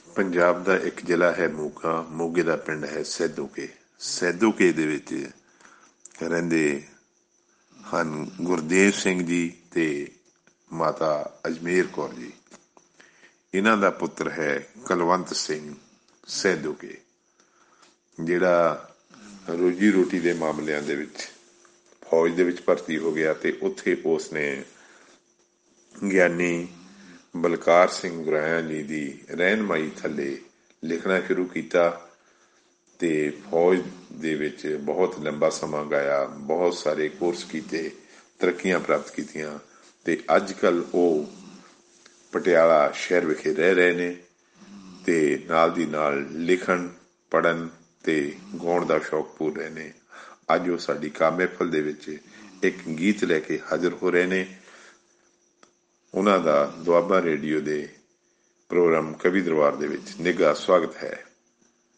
ਪੰਜਾਬ ਦਾ ਇੱਕ ਜ਼ਿਲ੍ਹਾ ਹੈ ਮੋਗਾ। ਮੋਗੇ ਦਾ ਪਿੰਡ ਹੈ ਸੈਦੋਕੇ। ਸੈਦੋਕੇ ਦੇ ਵਿੱਚ ਰਹਿੰਦੇ ਹਨ ਗੁਰਦੇਵ ਸਿੰਘ ਜੀ ਅਤੇ ਮਾਤਾ ਅਜਮੇਰ ਕੌਰ ਜੀ। ਇਹਨਾਂ ਦਾ ਪੁੱਤਰ ਹੈ ਕੁਲਵੰਤ ਸਿੰਘ ਸੈਦੋਕੇ, ਜਿਹੜਾ ਰੋਜੀ ਰੋਟੀ ਦੇ ਮਾਮਲਿਆਂ ਦੇ ਵਿੱਚ ਫੌਜ ਦੇ ਵਿੱਚ ਭਰਤੀ ਹੋ ਗਿਆ ਅਤੇ ਉੱਥੇ ਉਸ ਨੇ ਗਿਆਨੀ ਬਲਕਾਰ ਸਿੰਘ ਗੁਰਾਇਆ ਜੀ ਦੀ ਰਹਿਨਮਾਈ ਥੱਲੇ ਲਿਖਣਾ ਸ਼ੁਰੂ ਕੀਤਾ ਅਤੇ ਫੌਜ ਦੇ ਵਿੱਚ ਬਹੁਤ ਲੰਬਾ ਸਮਾਂ ਗਾਇਆ, ਬਹੁਤ ਸਾਰੇ ਕੋਰਸ ਕੀਤੇ, ਤਰੱਕੀਆਂ ਪ੍ਰਾਪਤ ਕੀਤੀਆਂ ਅਤੇ ਅੱਜ ਕੱਲ੍ਹ ਉਹ ਪਟਿਆਲਾ ਸ਼ਹਿਰ ਵਿਖੇ ਰਹਿ ਰਹੇ ਨੇ ਅਤੇ ਨਾਲ ਦੀ ਨਾਲ ਲਿਖਣ, ਪੜ੍ਹਨ ਅਤੇ ਗਾਉਣ ਦਾ ਸ਼ੌਕ ਪੂਰ ਰਹੇ ਨੇ। ਅੱਜ ਉਹ ਸਾਡੀ ਕਾਵਿ ਮਹਿਫਲ ਦੇ ਵਿੱਚ ਇੱਕ ਗੀਤ ਲੈ ਕੇ ਹਾਜ਼ਰ ਹੋ ਰਹੇ ਨੇ। ਉਹਨਾਂ ਦਾ ਦੁਆਬਾ ਰੇਡੀਓ ਦੇ ਪ੍ਰੋਗਰਾਮ ਕਵੀ ਦਰਬਾਰ ਦੇ ਵਿੱਚ ਨਿੱਘਾ ਸਵਾਗਤ ਹੈ।